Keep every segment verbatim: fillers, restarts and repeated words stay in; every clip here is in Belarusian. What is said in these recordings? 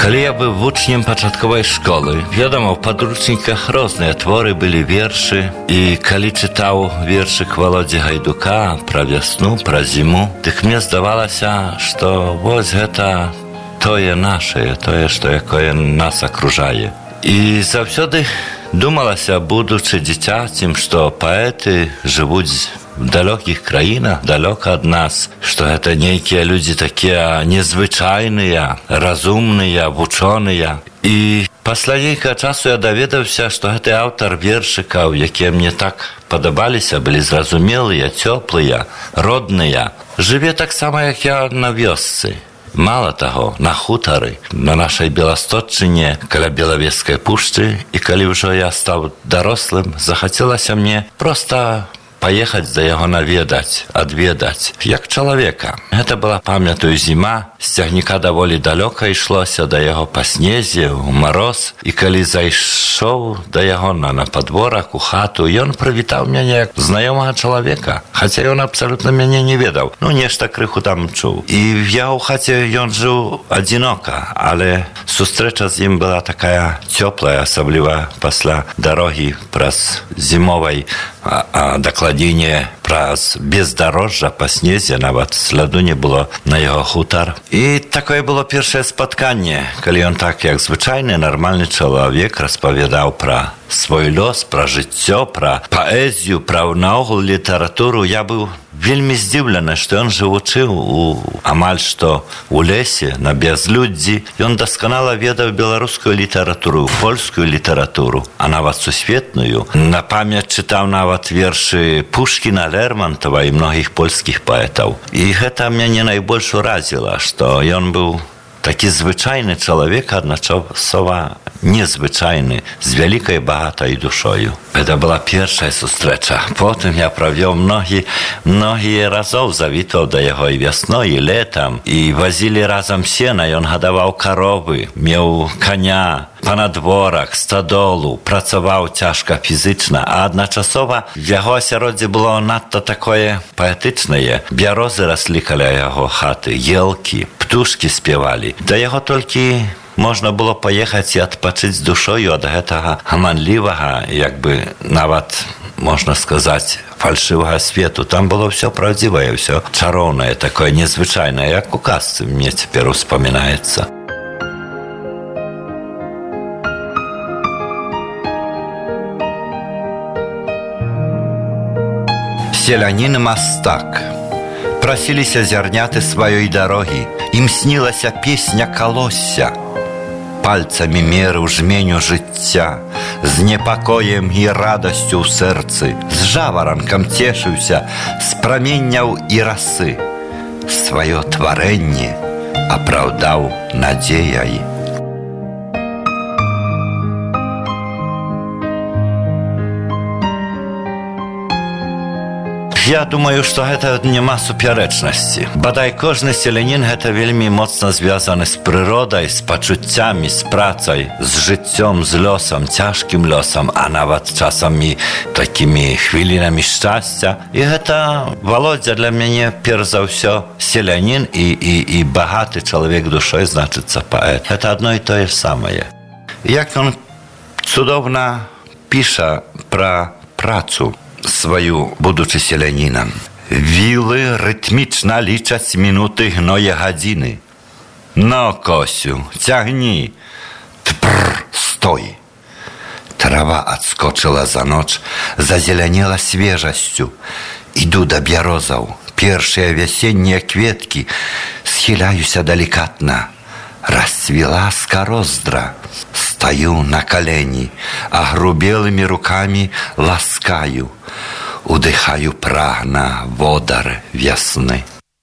Калі я быў вучнем пачатковай школы, вядома, ў падручніках розныя творы былі вершы, і калі чытаў вершык Володзі Гайдука пра вясну, пра зіму, дык мне здавалася, што вось гэта тое нашае, тое, што якое нас акружае. І заўсёды думалася, будучы дзіцяцем, што паэты жывуць в далёкіх краінах, далёка ад нас, што гэта нейкія людзі такія незвычайныя, разумныя, вучоныя. І пасля нейкага часу я даведаўся, што гэты аўтар вершыкаў, якія мне так падабаліся, былі зразумелыя, цёплыя, родныя, жыве таксама, як я на вёсцы. Мала таго, на хутары, на нашай Беласточчыне, каля Белавежскай пушчы, і калі ўжо я стаў дарослым, захацелася мне проста паехаць да яго наведаць, адведаць, як чалавека. Гэта была, памятаю, зіма, з цягніка даволі далёка ішлося да яго па снезе, у мароз, і калі зайшоў да яго на, на падворак, у хату, ён прывітаў мяне як знаёмага чалавека, хаця ён абсалютна мяне не ведаў, ну, нешта крыху там чуў. І я ў хаце ён жыў адзінока, але сустрэча з ім была такая цёплая, асабліва пасля дарогі праз зімовай, а, а дакладней праз бездарожжа па снезе, нават сляду не было на яго хутар. І такое было першае спатканне, калі ён так, як звычайны, нармальны чалавек, распавядаў пра свой лёс, пра жыццё, пра паэзію, пра наогул літаратуру. Я быў вельмі здзіўлены, што ён жывучы у амаль што у лесе, на бязлюддзі. Ён дасканала ведаў беларускую літаратуру, польскую літаратуру, а нават сусветную. На памяць чытаў нават вершы Пушкіна, Лермонтова і многіх польскіх паэтаў. І гэта мяне найбольш уразіла, што ён быў такі звычайны чалавек, адначасова незвычайны, з вялікай багатай душою. Гэта была першая сустрэча. Потым я правёў многі, многія разоў, завітаў да яго і вясной, і летам, і вазілі разам сена, ён гадаваў каровы, меў каня, панадворак, стадолу, працаваў цяжка фізычна, а адначасова в яго асяроддзе было надта такое паэтычнае. Бярозы раслі каля яго хаты, елкі, птушкі спявалі. Да яго толькі можна было паехаць і адпачыць душою ад гэтага гаманлівага, як бы нават, можна сказаць, фальшывага свету. Там было ўсё праўдзівае, ўсё чароўнае, такое незвычайнае, як у казцы мне цяпер успамінаецца. Селянін-мастак. Прасіліся зярняты сваёй дарогі, ім снілася песня калосся. Пальцамі мерыў жменю жыцця, з непакоем і радасцю ў сэрцы, з жаваранкам цешыўся, з праменняў і расы. Сваё тварэнне апраўдаў надзеяй. Я думаю, што гэта няма супярэчнасці. Бадай кожны селянін гэта вельмі моцна звязаны з прыродай, з пачуццямі, з працай, з жыццём, з лёсам, цяжкім лёсам, а нават часам і такімі хвілінамі шчасця. І гэта, Володзя, для мяне перш за ўсё селянін і, і, і багаты чалавек душой, значыцца паэт. Гэта адно і тое ж самае. Як ён цудоўна піша пра працу сваю, будучы селянінам. Вілы рытмічна лічаць мінуты, гное гадзіны. Но, Косю, цягні. Тпр, стой. Трава адскочыла за ноч, зазелянела свежасцю. Іду да бярозаў. Першыя вясеннія кветкі. Схіляюся далікатна. Расцвіла скароздра. Стаю на колени, огрубелыми руками ласкаю, удыхаю прагна водар весны.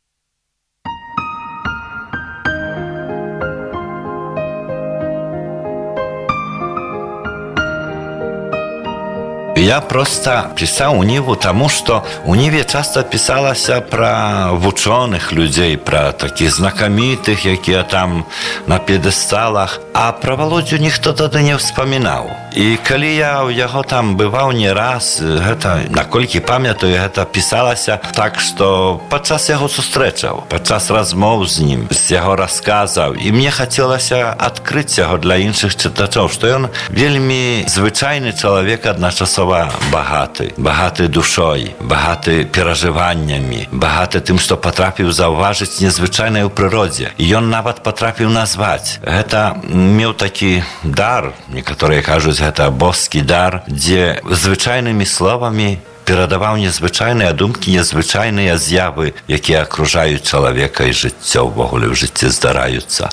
Я просто писал у Ниву тому, что у Ниве часто писалася про вучоных людей, про таких знакомитых, якія там на пьедесталах, а про Володю ніхто тоді не вспоминал. І калі я ў яго там бываў не раз, гэта, наколькі памятаю, гэта пісалася так, што падчас яго сустрэчаў, падчас размоў з ім, з яго расказаў, і мне хацелася адкрыць яго для іншых чытачоў, што ён вельмі звычайны чалавек, адначасова багаты, багаты душой, багаты перажываннямі, багаты тым, што патрапіў заўважыць незвычайнае ў прыродзе. І ён нават патрапіў назваць. Гэта меў такі дар, некаторыя кажуць, гэта боскі дар, дзе звычайнымі словамі перадаваў незвычайныя думкі, незвычайныя з'явы, якія акружаюць чалавека і жыццё ўвогуле ў жыцці здараюцца.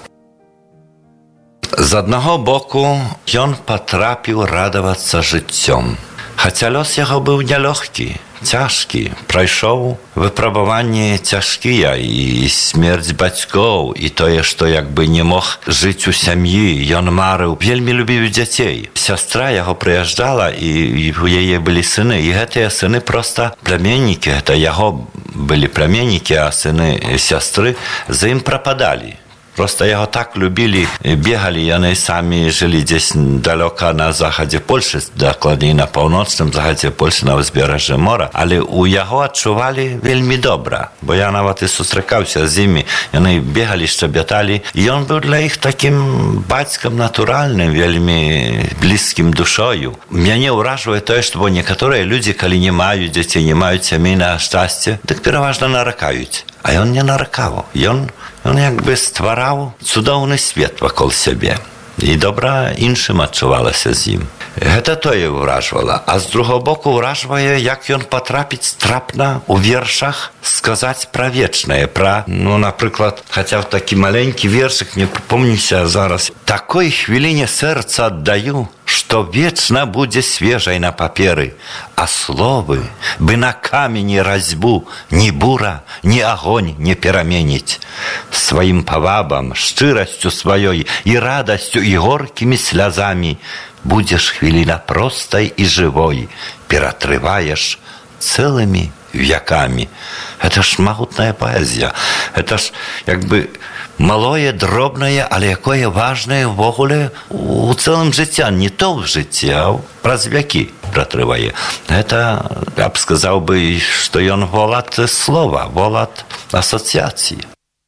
З аднаго боку, ён патрапіў радавацца жыццём. Хаця лёс яго быў нялёгкі, цяжкі, прайшоў выпрабаванні цяжкія, і смерць бацькоў, і тое, што як бы не мог жыць у сям'і, ён марыў, вельмі любіў дзяцей. Сястра яго прыязджала, і, і у яе былі сыны, і гэтыя сыны проста пляменнікі, гэта яго былі пляменнікі, а сыны сястры за ім прападалі. Просто яго так любілі, бегалі, яны самі жылі дзесь далёка на захадзе Польшы, дакладней на паўночным захадзе Польшы, на ўзбярэжжы мора, але ў яго адчувалі вельмі добра, бо я нават і сустракаўся з імі, яны бегалі, шчабяталі, і ён быў для іх такім бацькам натуральным, вельмі блізкім душою. Мяне ўражвае тое, што некаторыя людзі, калі не маюць дзяцей, не маюць сямейнага шчасця, дык пераважна наракаюць. А ён не наракаў, ён Ён як бы ствараў цудоўны свет вакол сябе. І добра іншым адчувалася з ім. Гэта тое ўражвала. А з другого боку ўражвае, як ён патрапіць трапна ў вершах сказаць пра вечнае, пра, ну, напрыклад, хаця б такі маленькі вершык, не прыпомніся зараз. Такой хвіліне сэрца аддаю, што вечна будзе свежай на паперы, а словы бы на камені разьбу ні бура, ні агонь не пераменіць. Сваім павабам, шчырасцю сваёй і радасцю і горкімі слязамі будзеш хвіліна простай і жывой, ператрываеш цэлымі вякамі. Гэта ж магутная паэзія. Гэта ж, як бы, малое, дробнае, але якое важнае ўвогуле у цэлым жыцця. Не то ў жыцці, а праз вякі пратрывае. Гэта, я б сказаў бы, што ён волат слова, волат асацыяцыі.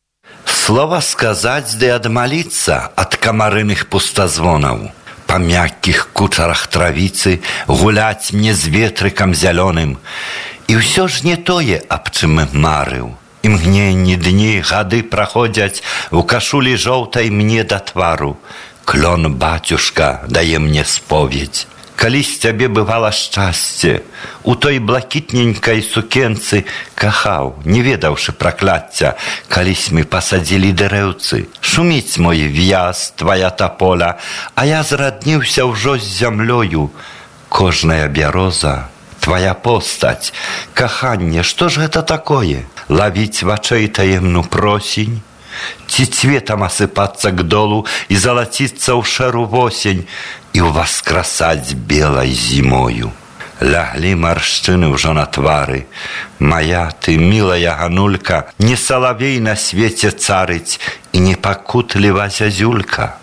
Слова сказаць ды адмаліцца ад камарыных пустазвонаў. Па мяккіх кучарах травіцы гуляць мне з ветрыкам зялёным. І ўсё ж не тое, аб чым марыў. Імгненні дні, гады праходзяць у кашулі жоўтай мне да твару. Клон, бацюшка, дае мне споведь. Калісь цябе бывала шчасце, у той блакітненькай сукенцы кахаў, не ведаўшы пракляцця, калісь мы пасадзілі дрэўцы. Шуміць мой в'яз, твая таполя, а я зрадніўся ўжо з зямлёю. Кожная бяроза, твая постаць, каханне, што ж гэта такое? Лавіць вачэй таемну просень? Ці цветам асыпацца к долу і залаціцца ў шэру восень і ўваскрасаць белай зімою. Ляглі маршчыны ўжо на твары. Мая ты, мілая ганулька, не салавей на свеце царыць і не пакутліва зязюлька.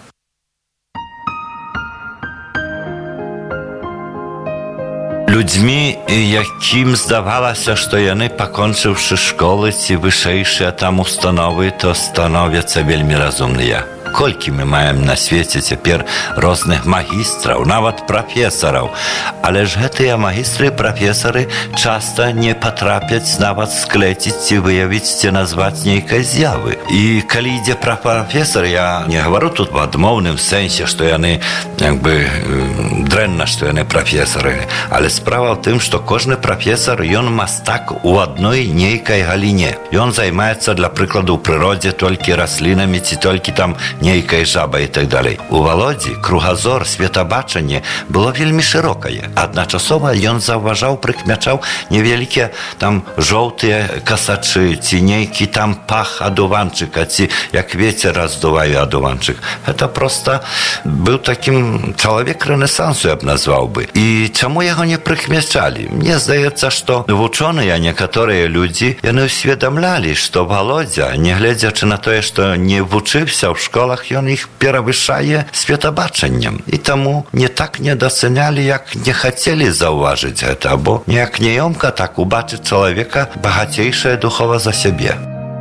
Людзьмі, якім здавалася, што яны, пакончыўшы школы ці вышэйшыя там установы, то становяцца вельмі разумныя. Колькі мы маем на свеце цяпер розных магістраў, нават прафесараў. Але ж гэтыя магістры і прафесары часта не патрапяць нават склеціць ці выявіць ці назваць нейкай з'явы. І калі ідзе пра прафесар, я не гавару тут в адмоўным сэнсе, што яны, як бы, дрэнна, што яны прафесары. Але справа ў тым, што кожны прафесар, ён мастак у адной нейкай галіне. Ён займаецца, для прыкладу, у прыродзе толькі раслінамі ці толькі там нейкай жабай і так далей. У Валодзі кругазор, светабачанне было вельмі шырокае. Адначасова ён заўважаў, прыкмячаў невялікія там жоўтыя касачы, ці нейкі там пах адуванчыка, ці як вецер раздувае адуванчык. Гэта проста быў такім чалавек рэнесансу, я б назваў бы. І чаму яго не прыкмячалі? Мне здаецца, што вучоныя некаторыя людзі, яны ўсведамлялі, што Валодзя, нягледзячы на тое, што не вучыўся ў школах, школах ён іх перавышае светабачаннем. І таму не так не дацэнялі, як не хацелі заўважыць гэта, бо неяк няёмка так убачыць чалавека багацейшае духова за сябе.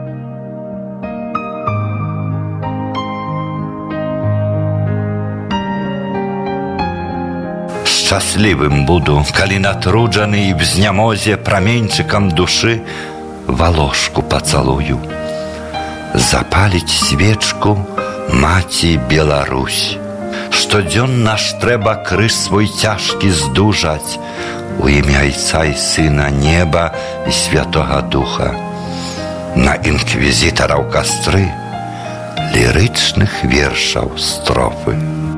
Шчаслівым буду, калі натруджаны і в знямозе праменьчыкам душы валошку пацалую. Запаліць свечку маці Беларусь. Штодзённа ж трэба крыж свой цяжкі здужаць у імя Айца і Сына Неба і Святога Духа. На інквізітараў кастры лірычных вершаў строфы.